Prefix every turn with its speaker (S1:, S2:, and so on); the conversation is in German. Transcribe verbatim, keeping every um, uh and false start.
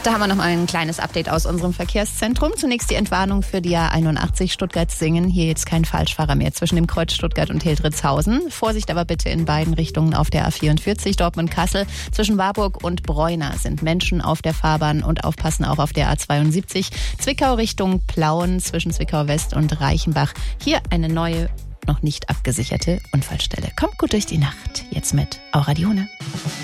S1: Da haben wir noch mal ein kleines Update aus unserem Verkehrszentrum. Zunächst die Entwarnung für die A einundachtzig Stuttgart-Singen. Hier jetzt kein Falschfahrer mehr zwischen dem Kreuz Stuttgart und Hildritzhausen. Vorsicht aber bitte in beiden Richtungen auf der A vierundvierzig Dortmund-Kassel. Zwischen Warburg und Bräuna sind Menschen auf der Fahrbahn und aufpassen auch auf der A zweiundsiebzig. Zwickau Richtung Plauen zwischen Zwickau West und Reichenbach. Hier eine neue, noch nicht abgesicherte Unfallstelle. Kommt gut durch die Nacht. Jetzt mit Auradione.